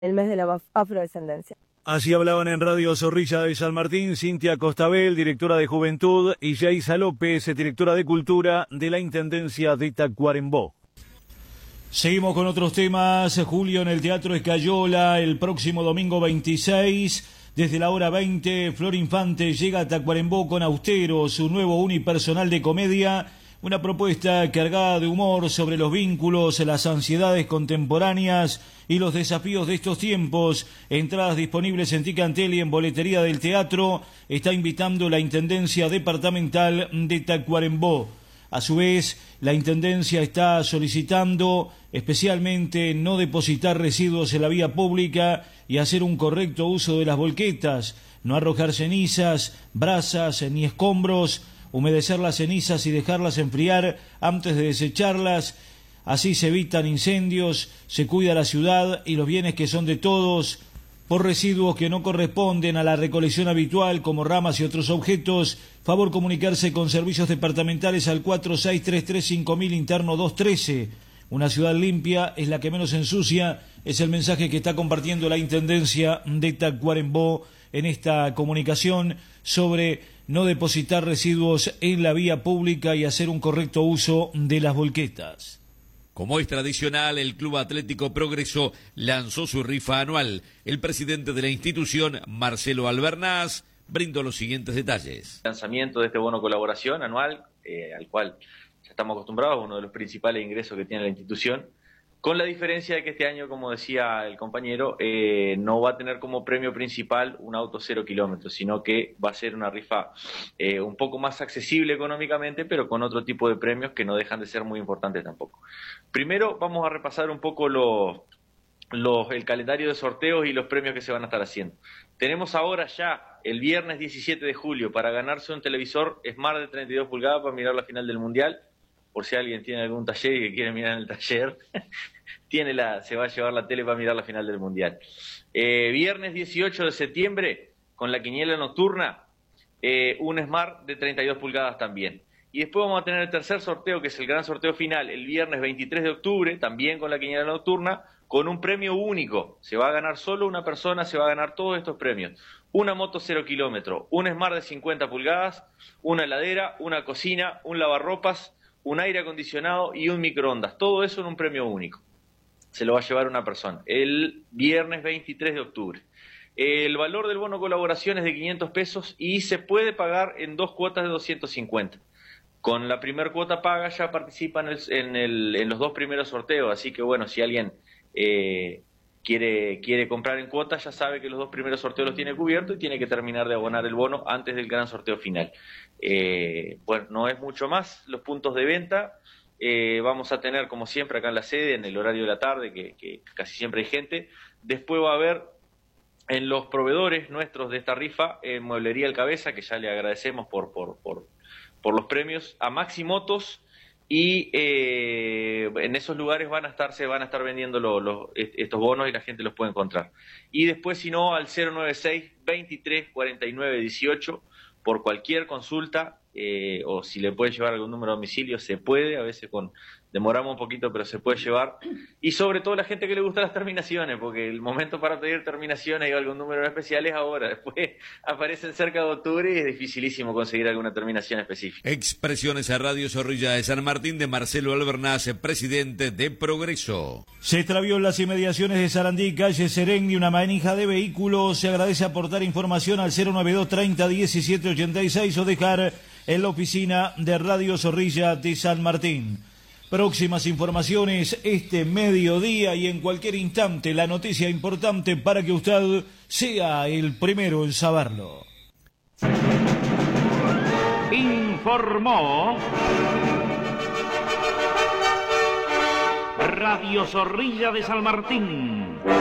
el mes de la afrodescendencia. Así hablaban en Radio Zorrilla de San Martín Cintia Costabel, directora de Juventud, y Yaisa López, directora de Cultura de la Intendencia de Tacuarembó. Seguimos con otros temas. Julio en el Teatro Escayola, el próximo domingo 26, desde la hora 20, Flor Infante llega a Tacuarembó con Austero, su nuevo unipersonal de comedia. Una propuesta cargada de humor sobre los vínculos, las ansiedades contemporáneas y los desafíos de estos tiempos. Entradas disponibles en Ticantel y en boletería del teatro. Está invitando la Intendencia Departamental de Tacuarembó. A su vez, la Intendencia está solicitando especialmente no depositar residuos en la vía pública y hacer un correcto uso de las volquetas, no arrojar cenizas, brasas ni escombros, humedecer las cenizas y dejarlas enfriar antes de desecharlas. Así se evitan incendios, se cuida la ciudad y los bienes que son de todos. Por residuos que no corresponden a la recolección habitual, como ramas y otros objetos, favor comunicarse con servicios departamentales al 46335000 interno 213. Una ciudad limpia es la que menos ensucia, es el mensaje que está compartiendo la Intendencia de Tacuarembó en esta comunicación sobre no depositar residuos en la vía pública y hacer un correcto uso de las volquetas. Como es tradicional, el Club Atlético Progreso lanzó su rifa anual. El presidente de la institución, Marcelo Albernaz, brindó los siguientes detalles. El lanzamiento de este bono colaboración anual, al cual ya estamos acostumbrados, uno de los principales ingresos que tiene la institución, con la diferencia de que este año, como decía el compañero, no va a tener como premio principal un auto 0 kilómetros, sino que va a ser una rifa un poco más accesible económicamente, pero con otro tipo de premios que no dejan de ser muy importantes tampoco. Primero vamos a repasar un poco el calendario de sorteos y los premios que se van a estar haciendo. Tenemos ahora ya el viernes 17 de julio para ganarse un televisor Smart de 32 pulgadas para mirar la final del Mundial. Por si alguien tiene algún taller y que quiere mirar en el taller, se va a llevar la tele para mirar la final del Mundial. Viernes 18 de septiembre, con la quiniela nocturna, un Smart de 32 pulgadas también. Y después vamos a tener el tercer sorteo, que es el gran sorteo final, el viernes 23 de octubre, también con la quiniela nocturna, con un premio único. Se va a ganar solo una persona, se va a ganar todos estos premios. Una moto 0 kilómetros, un Smart de 50 pulgadas, una heladera, una cocina, un lavarropas, un aire acondicionado y un microondas. Todo eso en un premio único. Se lo va a llevar una persona. El viernes 23 de octubre. El valor del bono colaboración es de 500 pesos y se puede pagar en 2 cuotas de 250. Con la primera cuota paga ya participan en los 2 primeros sorteos. Así que bueno, si alguien quiere comprar en cuotas, ya sabe que los 2 primeros sorteos los tiene cubiertos y tiene que terminar de abonar el bono antes del gran sorteo final. Bueno, no es mucho más los puntos de venta. Vamos a tener, como siempre, acá en la sede, en el horario de la tarde, que casi siempre hay gente. Después va a haber en los proveedores nuestros de esta rifa, Mueblería El Cabeza, que ya le agradecemos por los premios, a Maxi Motos, y en esos lugares se van a estar vendiendo estos bonos y la gente los puede encontrar. Y después, si no, al 096 23 49 18, por cualquier consulta, o si le puede llevar algún número de domicilio, se puede, a veces demoramos un poquito, pero se puede llevar. Y sobre todo la gente que le gustan las terminaciones, porque el momento para pedir terminaciones y algún número especial es ahora. Después aparecen cerca de octubre y es dificilísimo conseguir alguna terminación específica. Expresiones a Radio Zorrilla de San Martín de Marcelo Albernaz, presidente de Progreso. Se extravió en las inmediaciones de Sarandí, calle Serenni, una manija de vehículos. Se agradece aportar información al 092 30 17 86 o dejar en la oficina de Radio Zorrilla de San Martín. Próximas informaciones este mediodía y en cualquier instante la noticia importante para que usted sea el primero en saberlo. Informó Radio Zorrilla de San Martín.